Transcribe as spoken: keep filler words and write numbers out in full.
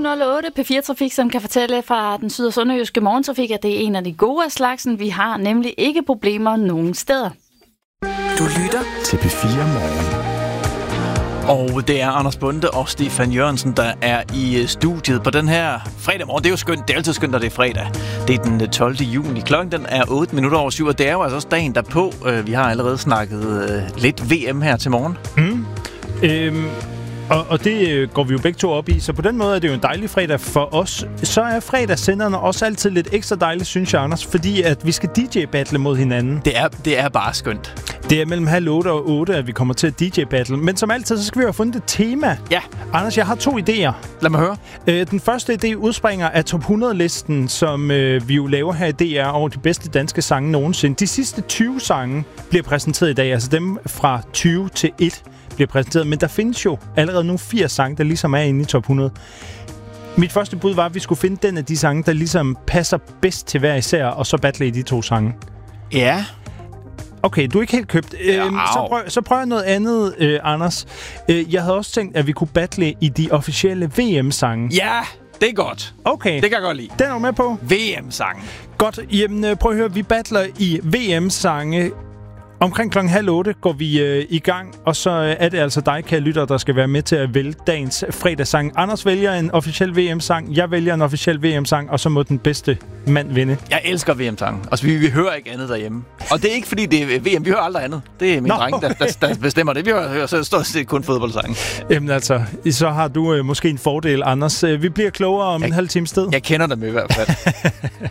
nul otte P fire Trafik, som kan fortælle fra den syd- og sønderjyske morgentrafik, at det er en af de gode af slagsen. Vi har nemlig ikke problemer nogen steder. Du lytter til P fire Morgen. Og det er Anders Bonde og Stefan Jørgensen, der er i studiet på den her fredag morgen. Det er jo skønt. Det er altid skønt, at det er fredag. Det er den tolvte juni. Klokken den er otte minutter over syv, og det er jo altså også dagen derpå. Vi har allerede snakket lidt V M her til morgen. Mm. Øhm, og, og det går vi jo begge to op i, så på den måde er det jo en dejlig fredag for os. Så er fredagssenderne også altid lidt ekstra dejligt, synes jeg, Anders, fordi at vi skal D J-battle mod hinanden. Det er, det er bare skønt. Det er mellem halv otte og otte, at vi kommer til at D J-battle. Men som altid, så skal vi jo have fundet et tema. Ja. Anders, jeg har to idéer. Lad mig høre. Øh, den første idé udspringer af top hundrede-listen, som øh, vi jo laver her i D R over de bedste danske sange nogensinde. De sidste tyve sange bliver præsenteret i dag, altså dem fra tyve til et bliver præsenteret. Men der findes jo allerede nu firs sange, der ligesom er inde i top hundrede. Mit første bud var, at vi skulle finde den af de sange, der ligesom passer bedst til hver især, og så battle i de to sange. Ja. Okay, du er ikke helt købt. Ja, øhm, så, prøv, så prøv noget andet, øh, Anders. Øh, jeg havde også tænkt, at vi kunne battle i de officielle V M-sange. Ja, det er godt. Okay. Det kan jeg godt lide. Den er du med på? V M-sange. Godt. Jamen, prøv at høre. Vi battler i V M-sange. Omkring klokken halv otte går vi øh, i gang, og så øh, er det altså dig, kære lytter, der skal være med til at vælge dagens fredagssang. Anders vælger en officiel V M-sang, jeg vælger en officiel V M-sang, og så må den bedste mand vinde. Jeg elsker V M-sangen. Altså, vi, vi hører ikke andet derhjemme. Og det er ikke, fordi det er V M. Vi hører aldrig andet. Det er min dreng, der, der, der bestemmer det. Vi hører, hører så stort set kun fodboldsangen. Jamen altså, så har du øh, måske en fordel, Anders. Vi bliver klogere om jeg, en halv times tid. Jeg kender dem i hvert fald.